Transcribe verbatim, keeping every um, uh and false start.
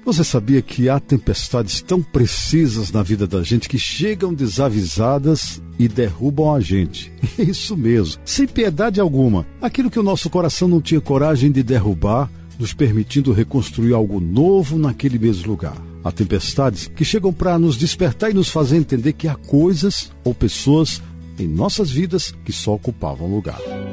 Você sabia que há tempestades tão precisas na vida da gente que chegam desavisadas e derrubam a gente? Isso mesmo, sem piedade alguma. Aquilo que o nosso coração não tinha coragem de derrubar, nos permitindo reconstruir algo novo naquele mesmo lugar. Há tempestades que chegam para nos despertar e nos fazer entender que há coisas ou pessoas em nossas vidas que só ocupavam lugar.